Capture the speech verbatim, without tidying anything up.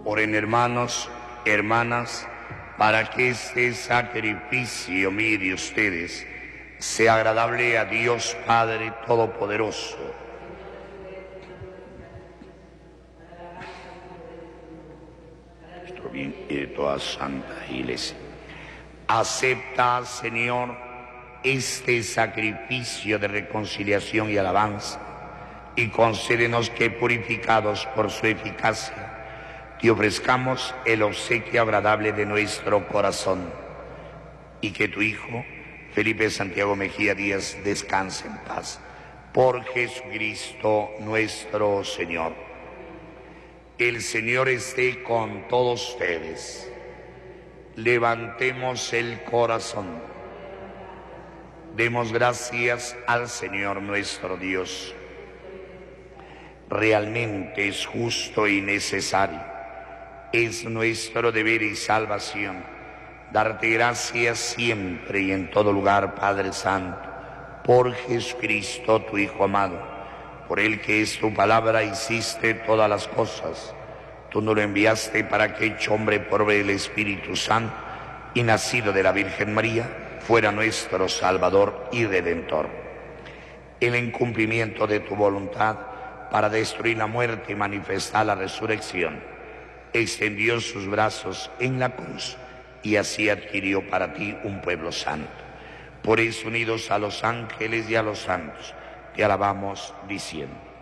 Oren, hermanos, hermanas, para que este sacrificio mío y de ustedes sea agradable a Dios Padre Todopoderoso. Nuestro bien y de toda santa Iglesia. Acepta, Señor, este sacrificio de reconciliación y alabanza, y concédenos que, purificados por su eficacia, te ofrezcamos el obsequio agradable de nuestro corazón, y que tu Hijo, Felipe Santiago Mejía Díaz, descanse en paz. Por Jesucristo nuestro Señor. El Señor esté con todos ustedes. Levantemos el corazón. Demos gracias al Señor nuestro Dios. Realmente es justo y necesario. Es nuestro deber y salvación darte gracias siempre y en todo lugar, Padre Santo, por Jesucristo, tu Hijo amado, por el que es tu palabra hiciste todas las cosas. Tú nos lo enviaste para que, hecho hombre por el Espíritu Santo y nacido de la Virgen María, fuera nuestro Salvador y Redentor. El incumplimiento de tu voluntad para destruir la muerte y manifestar la resurrección, extendió sus brazos en la cruz y así adquirió para ti un pueblo santo. Por eso, unidos a los ángeles y a los santos, te alabamos diciendo: